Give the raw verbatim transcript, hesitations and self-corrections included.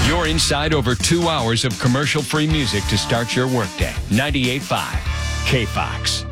You're inside over two hours of commercial-free music to start your workday. ninety-eight point five K Fox.